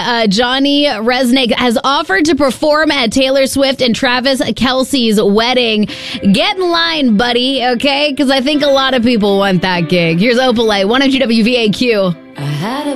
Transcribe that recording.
Johnny Resnick has offered to perform at Taylor Swift and Travis Kelce's wedding. Get in line, buddy, okay? Because I think a lot of people want that gig. Here's Opalite, 102 WVAQ. I had a